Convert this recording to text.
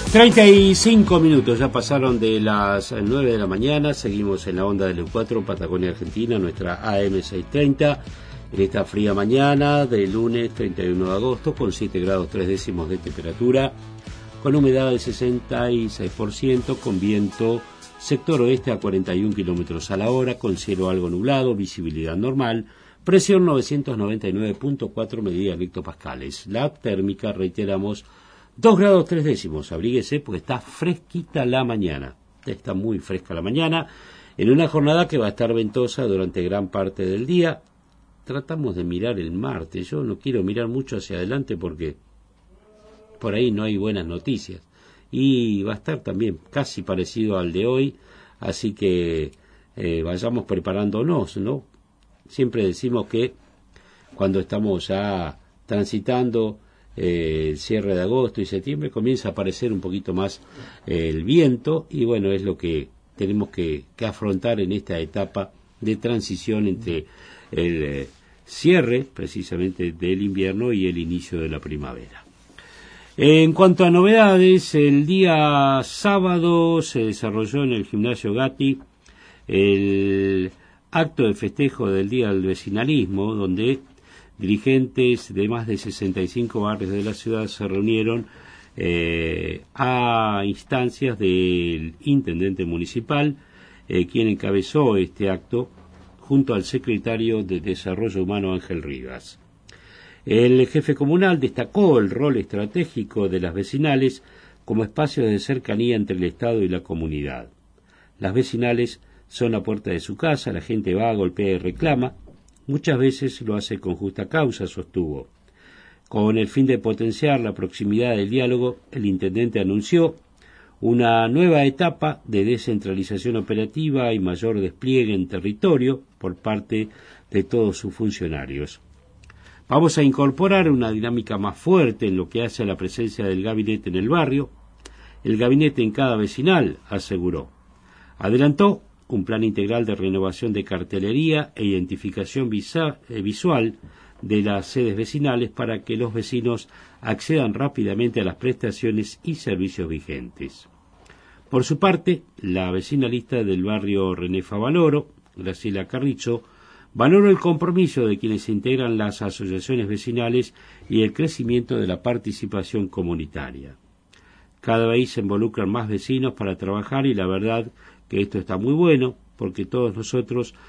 35 minutos, ya pasaron de las 9 de la mañana, seguimos en la onda del EU4, Patagonia Argentina, nuestra AM630, en esta fría mañana de lunes 31 de agosto, con 7 grados 3 décimos de temperatura, con humedad del 66%, con viento sector oeste a 41 kilómetros a la hora, con cielo algo nublado, visibilidad normal, presión 999.4 medidas en hectopascales. La térmica, reiteramos, 2 grados 3 décimos, abríguese porque está fresquita la mañana, está muy fresca la mañana, en una jornada que va a estar ventosa durante gran parte del día. Tratamos de mirar el martes, yo no quiero mirar mucho hacia adelante porque por ahí no hay buenas noticias, y va a estar también casi parecido al de hoy, así que vayamos preparándonos, ¿no? Siempre decimos que cuando estamos ya transitando el cierre de agosto y septiembre comienza a aparecer un poquito más el viento, y bueno, es lo que tenemos que afrontar en esta etapa de transición entre el cierre precisamente del invierno y el inicio de la primavera. En cuanto a novedades, el día sábado se desarrolló en el gimnasio Gatti el acto de festejo del Día del Vecinalismo, donde dirigentes de más de 65 barrios de la ciudad se reunieron a instancias del intendente municipal, quien encabezó este acto junto al secretario de Desarrollo Humano Ángel Rivas. El jefe comunal destacó el rol estratégico de las vecinales como espacios de cercanía entre el Estado y la comunidad. Las vecinales son la puerta de su casa, la gente va, golpea y reclama. Muchas veces lo hace con justa causa, sostuvo. Con el fin de potenciar la proximidad del diálogo, el intendente anunció una nueva etapa de descentralización operativa y mayor despliegue en territorio por parte de todos sus funcionarios. Vamos a incorporar una dinámica más fuerte en lo que hace a la presencia del gabinete en el barrio. El gabinete en cada vecinal, aseguró. Adelantó un plan integral de renovación de cartelería e identificación visual de las sedes vecinales para que los vecinos accedan rápidamente a las prestaciones y servicios vigentes. Por su parte, la vecinalista del barrio René Favaloro, Graciela Carrizo, valoró el compromiso de quienes integran las asociaciones vecinales y el crecimiento de la participación comunitaria. Cada vez se involucran más vecinos para trabajar y la verdad que esto está muy bueno porque todos nosotros